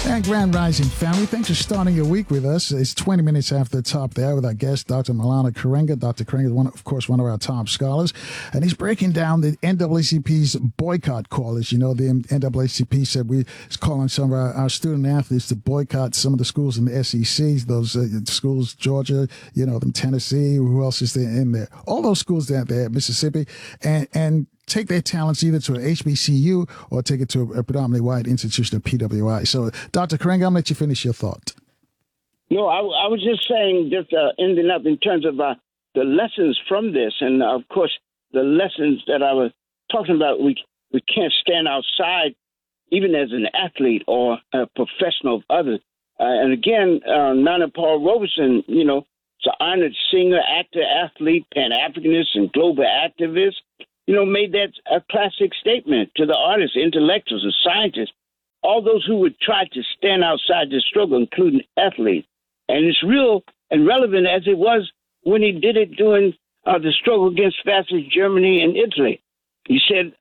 And Grand Rising family, thanks for starting your week with us. It's 20 minutes after the top there with our guest, Dr. Maulana Karenga. Dr. Karenga is, of course, one of our top scholars. And he's breaking down the NAACP's boycott call. As you know, the NAACP said it's calling some of our student athletes to boycott some of the schools in the SEC, those schools, Georgia, Tennessee, who else is there in there? All those schools down there, Mississippi, and take their talents either to an HBCU or take it to a predominantly white institution, a PWI. So, Dr. Karenga, I'm going to let you finish your thought. No, I was just saying, ending up in terms of the lessons from this. And, of course, the lessons that I was talking about, we can't stand outside, even as an athlete or a professional of others. And, again, Nana Paul Robeson, is an honored singer, actor, athlete, Pan-Africanist, and global activist. Made that a classic statement to the artists, intellectuals, the scientists, all those who would try to stand outside the struggle, including athletes. And it's real and relevant as it was when he did it during the struggle against fascist Germany and Italy. He said,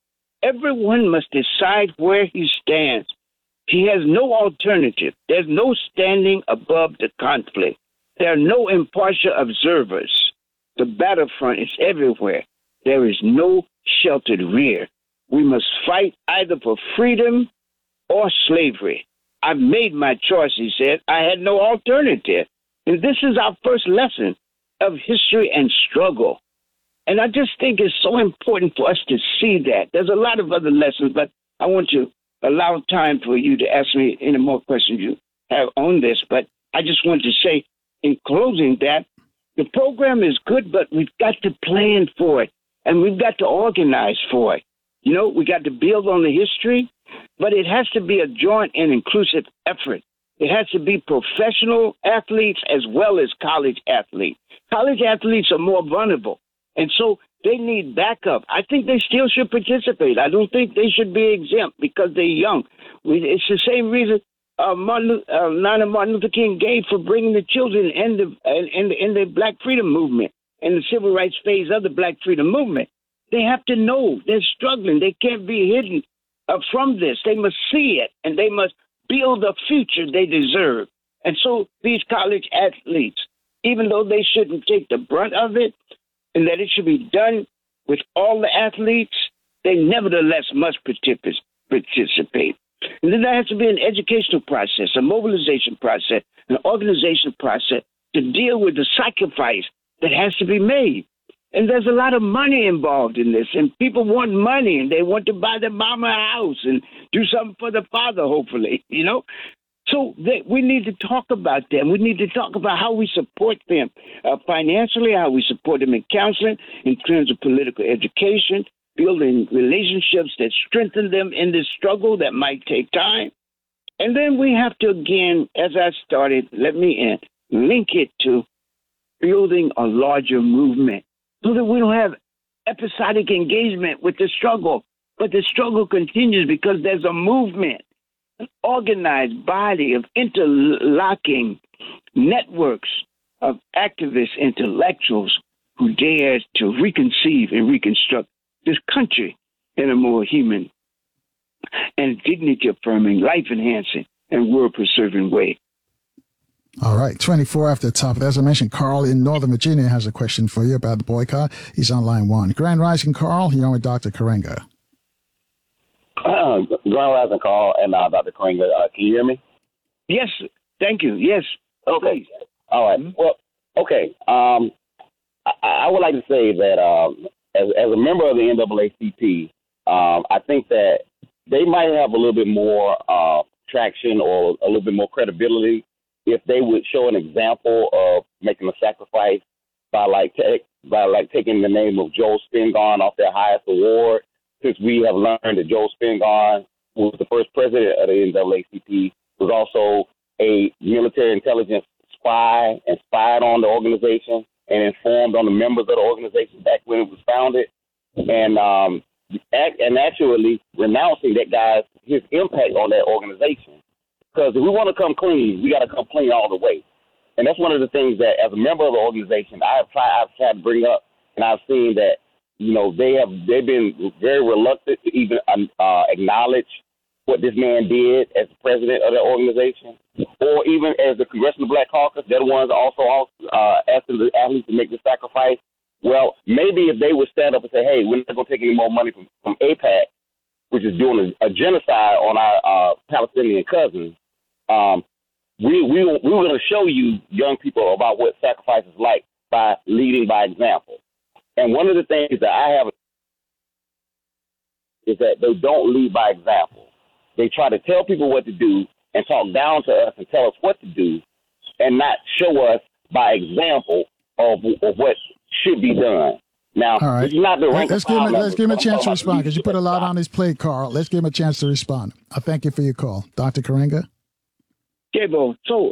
everyone must decide where he stands. He has no alternative. There's no standing above the conflict. There are no impartial observers. The battlefront is everywhere. There is no sheltered rear. We must fight either for freedom or slavery. I've made my choice, he said. I had no alternative. And this is our first lesson of history and struggle. And I just think it's so important for us to see that. There's a lot of other lessons, but I want to allow time for you to ask me any more questions you have on this. But I just want to say in closing that the program is good, but we've got to plan for it. And we've got to organize for it. We got to build on the history, but it has to be a joint and inclusive effort. It has to be professional athletes as well as college athletes. College athletes are more vulnerable, and so they need backup. I think they still should participate. I don't think they should be exempt because they're young. It's the same reason Martin Luther King gave for bringing the children in the Black Freedom Movement and the civil rights phase of the Black Freedom Movement. They have to know they're struggling. They can't be hidden from this. They must see it, and they must build the future they deserve. And so these college athletes, even though they shouldn't take the brunt of it and that it should be done with all the athletes, they nevertheless must participate. And then there has to be an educational process, a mobilization process, an organization process to deal with the sacrifice that has to be made. And there's a lot of money involved in this, and people want money, and they want to buy their mama a house and do something for the father, hopefully, So we need to talk about them. We need to talk about how we support them financially, how we support them in counseling, in terms of political education, building relationships that strengthen them in this struggle that might take time. And then we have to, again, as I started, let me end, link it to building a larger movement so that we don't have episodic engagement with the struggle. But the struggle continues because there's a movement, an organized body of interlocking networks of activists, intellectuals who dare to reconceive and reconstruct this country in a more human and dignity-affirming, life-enhancing, and world-preserving way. All right, 24 after the top. As I mentioned, Carl in Northern Virginia has a question for you about the boycott. He's on line one. Grand Rising, Carl. You're on with Dr. Karenga. Grand Rising, Carl, and Dr. Karenga. Can you hear me? Yes, thank you. Yes. Okay. Please. All right. Well, okay. I would like to say that as a member of the NAACP, I think that they might have a little bit more traction or a little bit more credibility if they would show an example of making a sacrifice by taking the name of Joel Spingarn off their highest award. Since we have learned that Joel Spingarn was the first president of the NAACP, was also a military intelligence spy and spied on the organization and informed on the members of the organization back when it was founded, and actually renouncing that his impact on that organization. Because if we want to come clean, we got to come clean all the way. And that's one of the things that, as a member of the organization, I've tried to bring up, and I've seen that, they've been very reluctant to even acknowledge what this man did as president of the organization, or even as the Congressional Black Caucus, they're the ones also asking the athletes to make the sacrifice. Well, maybe if they would stand up and say, hey, we're not going to take any more money from AIPAC, which is doing a genocide on our Palestinian cousins, we were going to show you young people about what sacrifice is like by leading by example. And one of the things that I have is that they don't lead by example. They try to tell people what to do and talk down to us and tell us what to do and not show us by example of what should be done. Now, all right. This is not the let's give him a chance to respond because you put a lot on his plate, Carl. Let's give him a chance to respond. I thank you for your call. Dr. Karenga? Gabo, so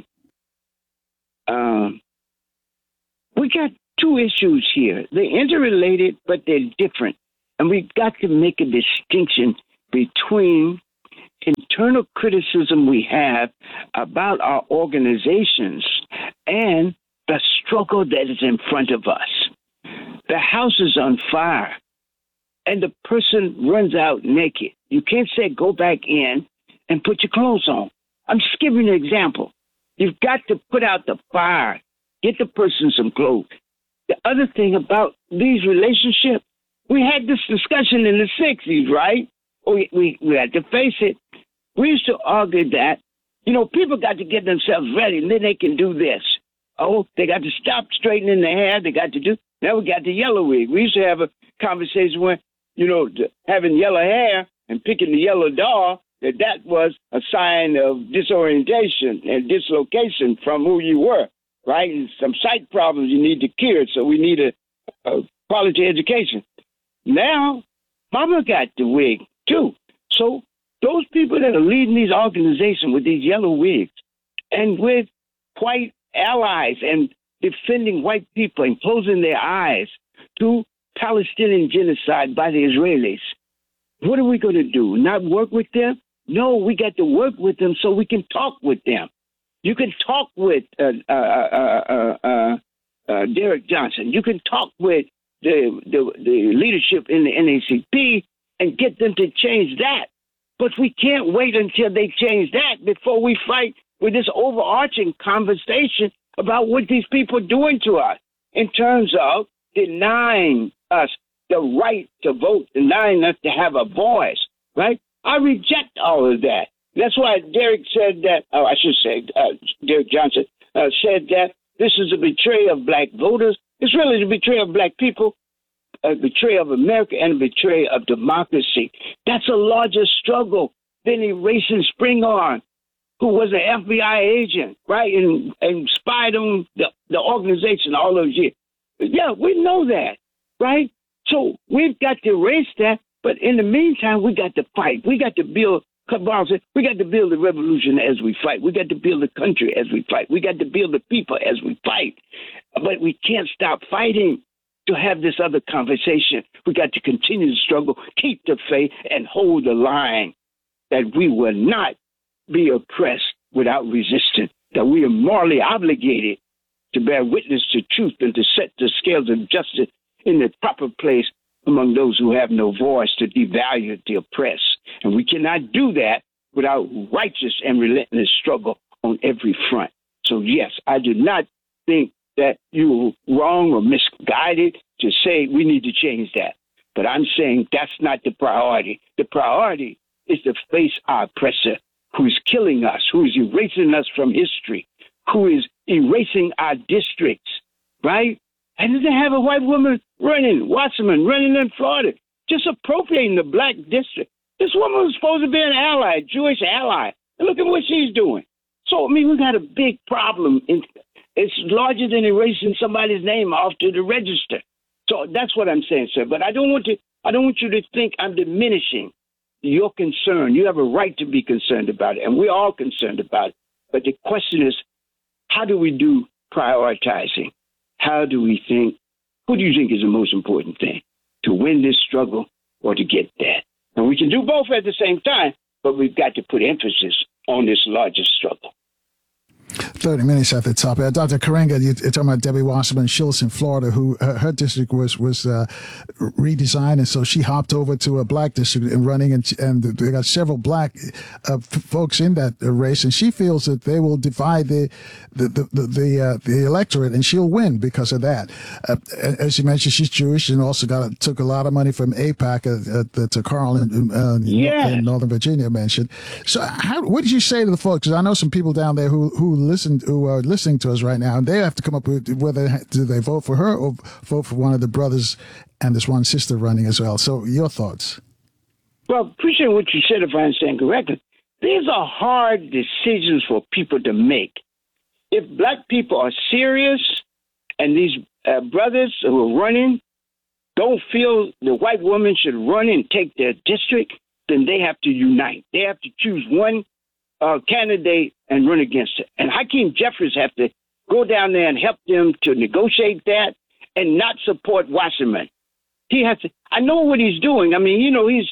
we got two issues here. They're interrelated, but they're different. And we've got to make a distinction between internal criticism we have about our organizations and the struggle that is in front of us. The house is on fire and the person runs out naked. You can't say go back in and put your clothes on. I'm just giving you an example. You've got to put out the fire, get the person some clothes. The other thing about these relationships, we had this discussion in the 60s, right? We had to face it. We used to argue that, people got to get themselves ready and then they can do this. Oh, they got to stop straightening their hair. They got to do. Now we got the yellow wig. We used to have a conversation where, having yellow hair and picking the yellow doll, that was a sign of disorientation and dislocation from who you were, right? And some sight problems you need to cure. So we need a quality education. Now, Mama got the wig too. So those people that are leading these organizations with these yellow wigs and with white allies and defending white people and closing their eyes to Palestinian genocide by the Israelis, what are we going to do? Not work with them? No, we got to work with them so we can talk with them. You can talk with Derek Johnson. You can talk with the leadership in the NAACP and get them to change that. But we can't wait until they change that before we fight with this overarching conversation about what these people are doing to us in terms of denying us the right to vote, denying us to have a voice, right? I reject all of that. That's why Derek said that, Derek Johnson said that this is a betrayal of black voters. It's really a betrayal of black people, a betrayal of America, and a betrayal of democracy. That's a larger struggle than erasing Springhorn, who was an FBI agent, right, and spied on the organization all those years. Yeah, we know that, right? So we've got to erase that, but in the meantime, we got to fight. We got to build, we got to build the revolution as we fight. We got to build the country as we fight. We got to build the people as we fight. But we can't stop fighting to have this other conversation. We got to continue to struggle, keep the faith, and hold the line that we will not be oppressed without resistance, that we are morally obligated to bear witness to truth and to set the scales of justice in the proper place among those who have no voice, to devalue the oppressed. And we cannot do that without righteous and relentless struggle on every front. So, yes, I do not think that you're wrong or misguided to say we need to change that. But I'm saying that's not the priority. The priority is to face our oppressor, who is killing us, who is erasing us from history, who is erasing our districts, right? And then they have a white woman Wasserman running in Florida, just appropriating the black district. This woman was supposed to be an ally, Jewish ally. And look at what she's doing. So, we got a big problem. It's larger than erasing somebody's name off to the register. So that's what I'm saying, sir. But I don't want you to think I'm diminishing your concern. You have a right to be concerned about it, and we're all concerned about it. But the question is, how do we do prioritizing? How do we think? Who do you think is the most important thing? To win this struggle or to get that? And we can do both at the same time, but we've got to put emphasis on this larger struggle. 30 minutes at the top. Dr. Karenga, you're talking about Debbie Wasserman Schultz in Florida, who her district was redesigned, and so she hopped over to a black district and running, and they got several black folks in that race, and she feels that they will divide the electorate, and she'll win because of that. As you mentioned, she's Jewish and also took a lot of money from AIPAC that Carl in Northern Virginia mentioned. So, what did you say to the folks? Because I know some people down there who are listening to us right now, and they have to come up with whether do they vote for her or vote for one of the brothers and this one sister running as well. So, your thoughts? Well, appreciate what you said, if I understand correctly. These are hard decisions for people to make. If black people are serious and these brothers who are running don't feel the white woman should run and take their district, then they have to unite. They have to choose one candidate and run against it. And Hakeem Jeffries have to go down there and help them to negotiate that and not support Wasserman. He has to. I know what he's doing. I mean, he's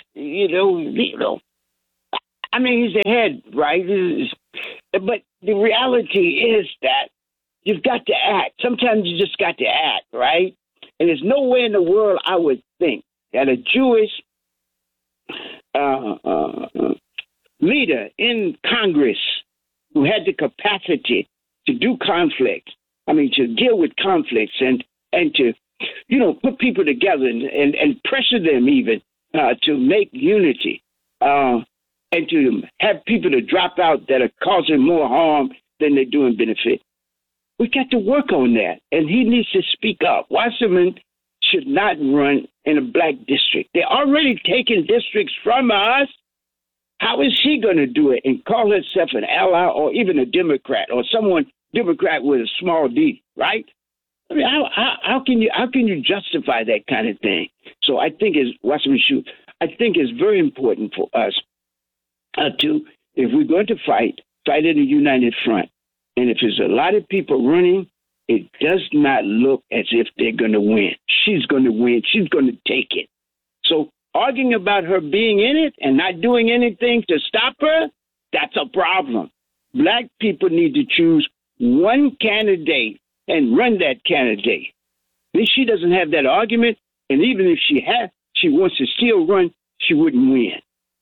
the head, right? But the reality is that you've got to act. Sometimes you just got to act, right? And there's no way in the world I would think that a Jewish leader in Congress who had the capacity to do conflict, to deal with conflicts and to, put people together and pressure them even to make unity and to have people to drop out that are causing more harm than they're doing benefit. We got to work on that, and he needs to speak up. Wasserman should not run in a black district. They're already taking districts from us. How is she going to do it and call herself an ally or even a Democrat or someone Democrat with a small d, right? I mean, how can you justify that kind of thing? So I think it's very important for us if we're going to fight in a united front. And if there's a lot of people running, it does not look as if they're going to win. She's going to win. She's going to take it. So arguing about her being in it and not doing anything to stop her, that's a problem. Black people need to choose one candidate and run that candidate. If she doesn't have that argument, and even if she wants to still run, she wouldn't win.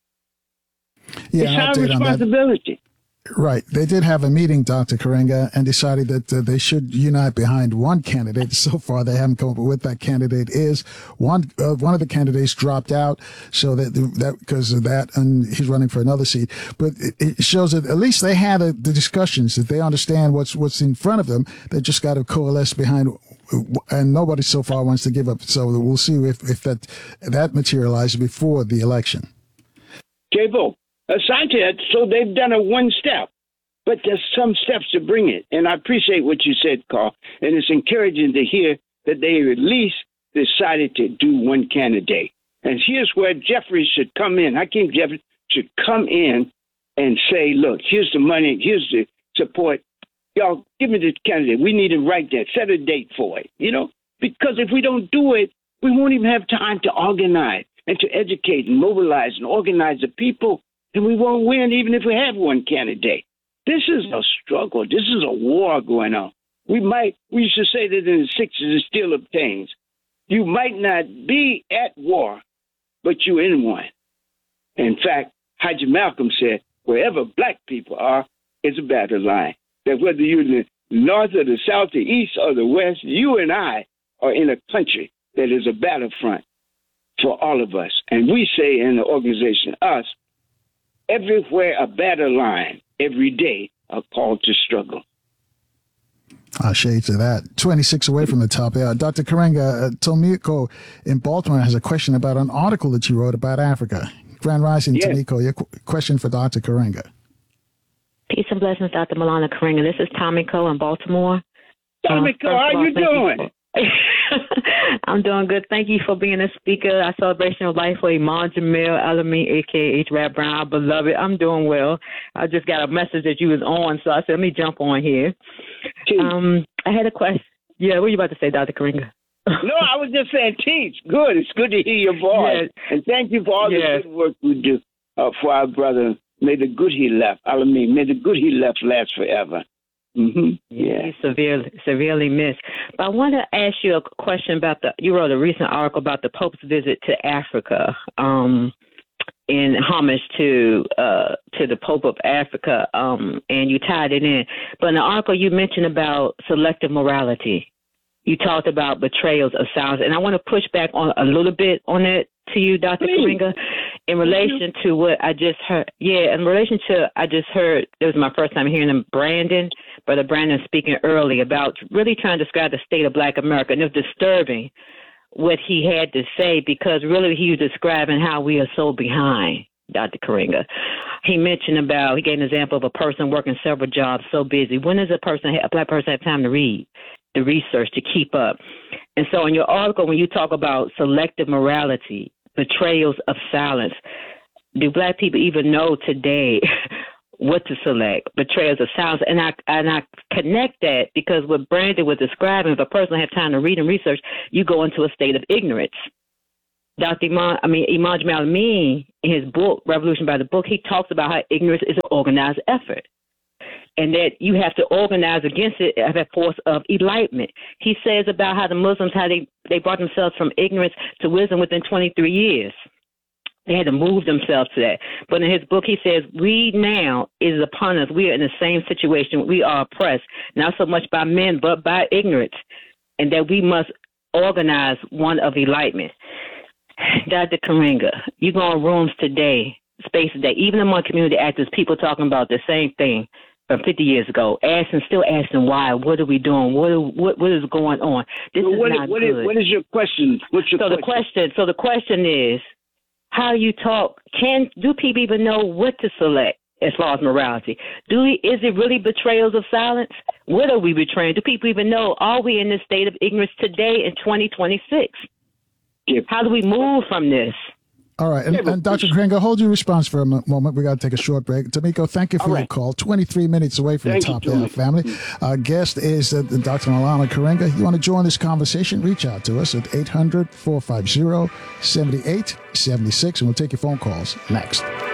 Yeah, it's our responsibility. Right. They did have a meeting, Dr. Karenga, and decided that they should unite behind one candidate. So far, they haven't come up with what that candidate is. One of the candidates dropped out, so that because of that, and he's running for another seat. But it shows that at least they had the discussions, that they understand what's in front of them. They just got to coalesce behind, and nobody so far wants to give up. So we'll see if that materializes before the election. J-Bo. Asante, so they've done a one step, but there's some steps to bring it. And I appreciate what you said, Carl. And it's encouraging to hear that they at least decided to do one candidate. And here's where Jeffries should come in. Hakeem Jeffries should come in and say, look, here's the money, here's the support. Y'all, give me the candidate. We need to write that, set a date for it, because if we don't do it, we won't even have time to organize and to educate and mobilize and organize the people. And we won't win even if we have one candidate. This is a struggle. This is a war going on. We used to say that in the 60s it still obtains. You might not be at war, but you're in one. In fact, Haji Malcolm said, wherever black people are, is a battle line. That whether you're in the north or the south, the east or the west, you and I are in a country that is a battlefront for all of us. And we say in the organization, us, everywhere a battle line, every day a call to struggle. Shades of that. 26 away from the top. Dr. Karenga, Tomiko in Baltimore has a question about an article that you wrote about Africa. Grand Rising, yes. Tomiko, your question for Dr. Karenga. Peace and blessings, Dr. Malana Karenga. This is Tomiko in Baltimore. Tomiko, how you doing? I'm doing good. Thank you for being a speaker. Our celebration of life for Iman Jamil Alami, a.k.a. H-Rap Brown, our beloved. I'm doing well. I just got a message that you was on, so I said, let me jump on here. I had a question. Yeah, what were you about to say, Dr. Karenga? No, I was just saying, teach. Good. It's good to hear your voice. Yes. And thank you for all the good work you do for our brother. May the good he left, Alami, may the good he left last forever. Yeah. He's severely missed. But I want to ask you a question about you wrote a recent article about the Pope's visit to Africa, in homage to the Pope of Africa, and you tied it in. But in the article you mentioned about selective morality. You talked about betrayals of silence, and I want to push back on a little bit on that to you, Dr. Karenga, in relation to what I just heard. Yeah, in relation to I just heard, it was my first time hearing him, Brother Brandon speaking early about really trying to describe the state of Black America, and it was disturbing what he had to say, because really he was describing how we are so behind, Dr. Karenga. He gave an example of a person working several jobs, so busy. When does a Black person have time to read, the research, to keep up? And so in your article, when you talk about selective morality, betrayals of silence, do Black people even know today what to select? Betrayals of silence. And I connect that because what Brandon was describing, if a person has time to read and research, you go into a state of ignorance. Imam Jamal Amin, in his book, Revolution by the Book, he talks about how ignorance is an organized effort, and that you have to organize against it as a force of enlightenment. He says about how the Muslims, how they brought themselves from ignorance to wisdom within 23 years. They had to move themselves to that. But in his book, he says, we now is upon us. We are in the same situation. We are oppressed, not so much by men, but by ignorance, and that we must organize one of enlightenment. Dr. Karenga, you go in rooms today, spaces today, even among community actors, people talking about the same thing from 50 years ago, still asking why, what are we doing, what is going on? This is not good. What is your question? What's your question? So the question is, how you talk, do people even know what to select as far as morality? Is it really betrayals of silence? What are we betraying? Do people even know? Are we in this state of ignorance today in 2026? How do we move from this? All right. And Dr. Karenga, hold your response for a moment. We got to take a short break. Tamiko, thank you for your call. 23 minutes away from the top of our family. Our guest is Dr. Maulana Karenga. You want to join this conversation? Reach out to us at 800-450-7876, and we'll take your phone calls next.